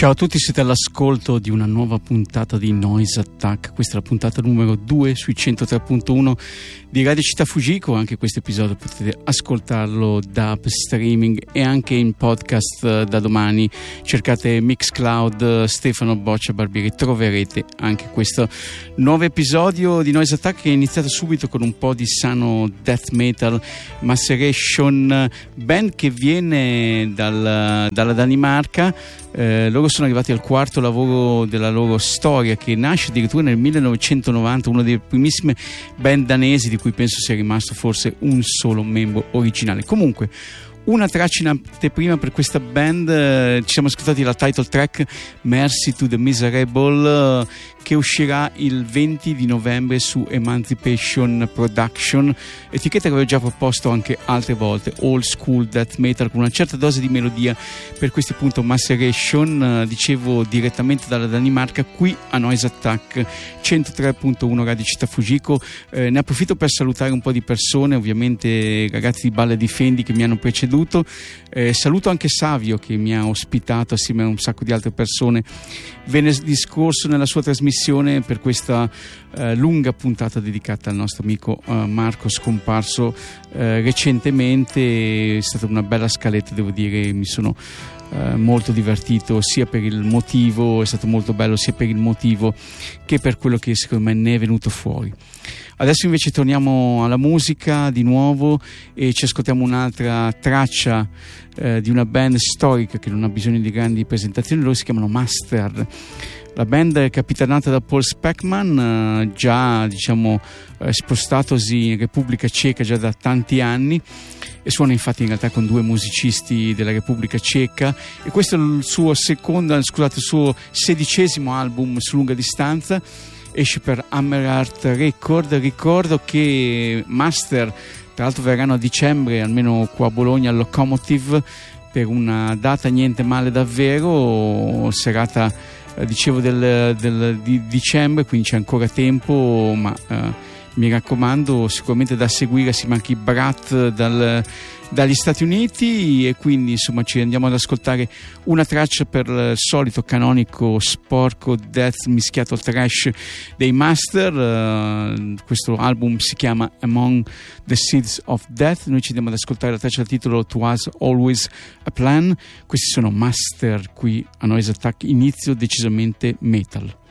Ciao a tutti, siete all'ascolto di una nuova puntata di Noise Attack. Questa è la puntata numero 2 sui 103.1 di Radio Città Fujiko. Anche questo episodio potete ascoltarlo da streaming e anche in podcast da domani. Cercate Mixcloud, Stefano Boccia Barbieri, troverete anche questo nuovo episodio di Noise Attack, che è iniziato subito con un po' di sano death metal, Maceration, band che viene dalla Danimarca. Loro sono arrivati al quarto lavoro della loro storia, che nasce addirittura nel 1990, una delle primissime band danesi di cui penso sia rimasto forse un solo membro originale. Comunque, una traccia in anteprima per questa band, ci siamo ascoltati la title track Mercy to the Miserable, che uscirà il 20 di novembre su Emancipation Production, etichetta che avevo già proposto anche altre volte, old school death metal con una certa dose di melodia. Per questi appunto Maceration, dicevo, direttamente dalla Danimarca, qui a Noise Attack 103.1 Radio Città Fujiko. Ne approfitto per salutare un po' di persone, ovviamente i ragazzi di Balle Difendi che mi hanno preceduto. Saluto anche Savio, che mi ha ospitato assieme a un sacco di altre persone venerdì scorso nella sua trasmissione per questa lunga puntata dedicata al nostro amico Marco, scomparso recentemente. È stata una bella scaletta, devo dire, mi sono molto divertito sia per il motivo, è stato molto bello sia per il motivo che per quello che secondo me ne è venuto fuori. Adesso invece torniamo alla musica di nuovo e ci ascoltiamo un'altra traccia di una band storica che non ha bisogno di grandi presentazioni. Loro si chiamano Master. La band è capitanata da Paul Speckman, già spostatosi in Repubblica Ceca già da tanti anni, e suona infatti in realtà con due musicisti della Repubblica Ceca, e questo è il suo il suo 16° album su lunga distanza. Esce per Hammerheart Record. Ricordo che Master tra l'altro verranno a dicembre, almeno qua a Bologna, al Locomotive, per una data niente male davvero, serata dicevo di dicembre, quindi c'è ancora tempo, ma mi raccomando, sicuramente da seguire assieme anche i Brat dagli Stati Uniti, e quindi insomma ci andiamo ad ascoltare una traccia per il solito canonico sporco death mischiato al trash dei Master. Questo album si chiama Among the Seeds of Death. Noi ci andiamo ad ascoltare la traccia dal titolo It Was Always a Plan. Questi sono Master qui a Noise Attack, inizio decisamente metal.